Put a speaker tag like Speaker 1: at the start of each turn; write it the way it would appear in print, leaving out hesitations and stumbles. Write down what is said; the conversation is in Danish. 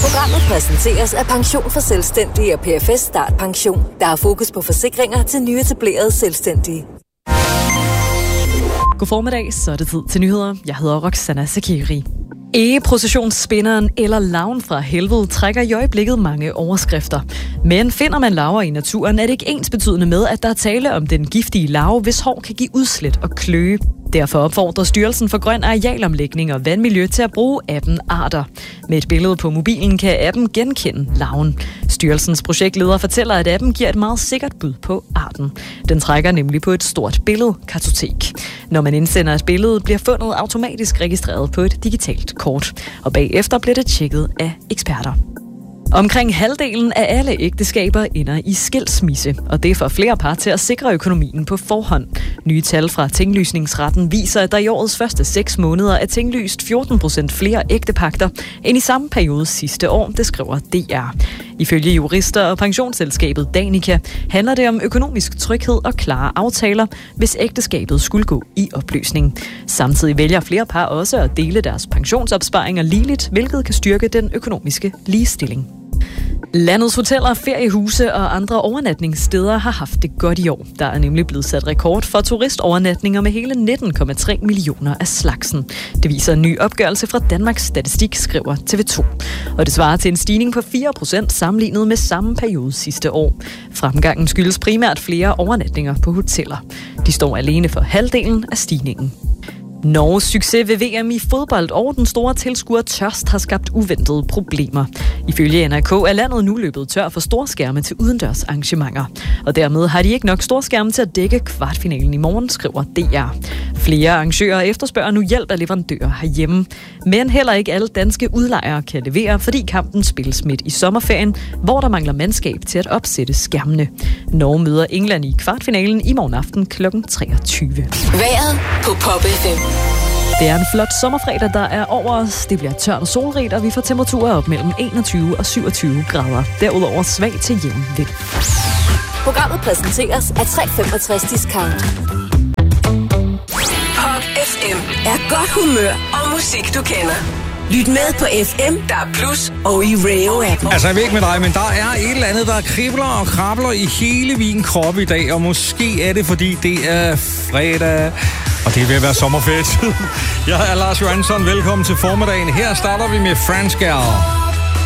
Speaker 1: Programmet præsenteres af Pension for Selvstændige og PFS Start Pension. Der er fokus på forsikringer til nyetablerede selvstændige.
Speaker 2: God formiddag, så er det tid til nyheder. Jeg hedder Roxana Sakiri. Egeprocessionsspinderen eller larven fra helvede trækker i øjeblikket mange overskrifter. Men finder man larver i naturen, er det ikke ensbetydende med, at der er tale om den giftige larve, hvis hår kan give udslæt og kløe. Derfor opfordrer Styrelsen for Grøn Arealomlægning og Vandmiljø til at bruge appen Arter. Med et billede på mobilen kan appen genkende larven. Styrelsens projektleder fortæller, at appen giver et meget sikkert bud på arten. Den trækker nemlig på et stort billedkartotek. Når man indsender et billede, bliver fundet automatisk registreret på et digitalt kort. Og bagefter bliver det tjekket af eksperter. Omkring halvdelen af alle ægteskaber ender i skilsmisse, og det får flere par til at sikre økonomien på forhånd. Nye tal fra tinglysningsretten viser, at der i årets første 6 måneder er tinglyst 14% flere ægtepagter end i samme periode sidste år, det skriver DR. Ifølge jurister og pensionsselskabet Danica handler det om økonomisk tryghed og klare aftaler, hvis ægteskabet skulle gå i opløsning. Samtidig vælger flere par også at dele deres pensionsopsparinger ligeligt, hvilket kan styrke den økonomiske ligestilling. Landets hoteller, feriehuse og andre overnatningssteder har haft det godt i år. Der er nemlig blevet sat rekord for turistovernatninger med hele 19,3 millioner af slagsen. Det viser en ny opgørelse fra Danmarks Statistik, skriver TV2. Og det svarer til en stigning på 4% sammenlignet med samme periode sidste år. Fremgangen skyldes primært flere overnatninger på hoteller. De står alene for halvdelen af stigningen. Norges succes ved VM i fodbold og den store tilskuer tørst har skabt uventede problemer. Ifølge NRK er landet nu løbet tør for storskærme til udendørs arrangementer. Og dermed har de ikke nok storskærme til at dække kvartfinalen i morgen, skriver DR. Flere arrangører efterspørger nu hjælp af leverandører herhjemme. Men heller ikke alle danske udlejere kan levere, fordi kampen spilles midt i sommerferien, hvor der mangler mandskab til at opsætte skærmene. Norge møder England i kvartfinalen i morgen aften kl. 23.
Speaker 1: Vejret på Pop FM.
Speaker 2: Det er en flot sommerfredag, der er over os. Det bliver tørt og solrigt, og vi får temperaturer op mellem 21 og 27 grader. Derudover svag til jævn vind.
Speaker 1: Programmet præsenteres af 365 Discount. Pop FM er godt humør og musik, du kender. Lyt med på FM, der er Plus og i Rayo-appen.
Speaker 3: Altså, jeg ved ikke med dig, men der er et eller andet, der kribler og krabler i hele min krop i dag. Og måske er det, fordi det er fredag, og det er ved at være sommerferie. Jeg er Lars Johansson. Velkommen til formiddagen. Her starter vi med Franz Gall.